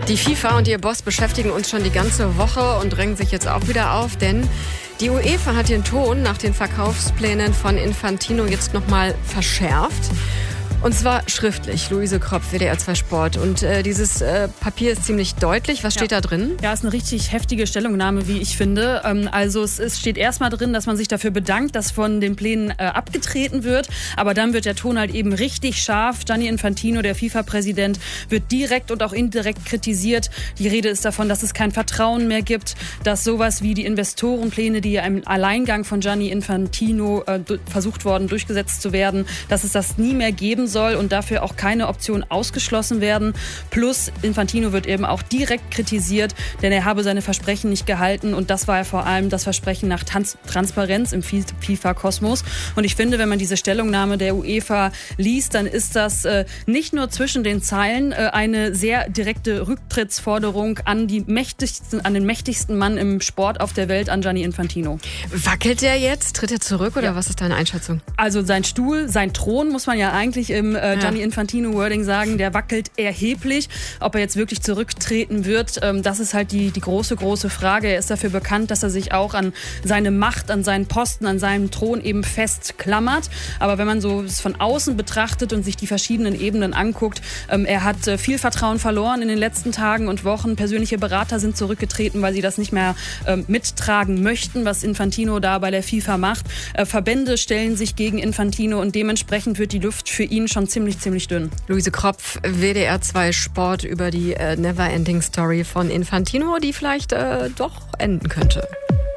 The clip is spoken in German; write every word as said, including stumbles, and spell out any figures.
Die FIFA und ihr Boss beschäftigen uns schon die ganze Woche und drängen sich jetzt auch wieder auf, denn die UEFA hat den Ton nach den Verkaufsplänen von Infantino jetzt nochmal verschärft. Und zwar schriftlich. Luise Kropf, W D R zwei Sport. Und äh, dieses äh, Papier ist ziemlich deutlich. Was steht ja. da drin? Ja, ist eine richtig heftige Stellungnahme, wie ich finde. Ähm, also es, es steht erstmal drin, dass man sich dafür bedankt, dass von den Plänen äh, abgetreten wird. Aber dann wird der Ton halt eben richtig scharf. Gianni Infantino, der FIFA-Präsident, wird direkt und auch indirekt kritisiert. Die Rede ist davon, dass es kein Vertrauen mehr gibt, dass sowas wie die Investorenpläne, die ja im Alleingang von Gianni Infantino äh, versucht worden, durchgesetzt zu werden, dass es das nie mehr geben soll. soll und dafür auch keine Option ausgeschlossen werden. Plus Infantino wird eben auch direkt kritisiert, denn er habe seine Versprechen nicht gehalten und das war ja vor allem das Versprechen nach Trans- Transparenz im FIFA-Kosmos. Und ich finde, wenn man diese Stellungnahme der UEFA liest, dann ist das äh, nicht nur zwischen den Zeilen äh, eine sehr direkte Rücktrittsforderung an die mächtigsten, an den mächtigsten Mann im Sport auf der Welt, an Gianni Infantino. Wackelt der jetzt? Tritt er zurück oder ja. was ist deine Einschätzung? Also sein Stuhl, sein Thron, muss man ja eigentlich im äh, Gianni ja. Infantino-Wording sagen, der wackelt erheblich. Ob er jetzt wirklich zurücktreten wird, ähm, das ist halt die, die große, große Frage. Er ist dafür bekannt, dass er sich auch an seine Macht, an seinen Posten, an seinem Thron eben festklammert. Aber wenn man so es von außen betrachtet und sich die verschiedenen Ebenen anguckt, ähm, er hat äh, viel Vertrauen verloren in den letzten Tagen und Wochen. Persönliche Berater sind zurückgetreten, weil sie das nicht mehr ähm, mittragen möchten, was Infantino da bei der FIFA macht. Äh, Verbände stellen sich gegen Infantino und dementsprechend wird die Luft für ihn schon ziemlich, ziemlich dünn. Luise Kropf, W D R zwei Sport über die äh, Neverending Story von Infantino, die vielleicht äh, doch enden könnte.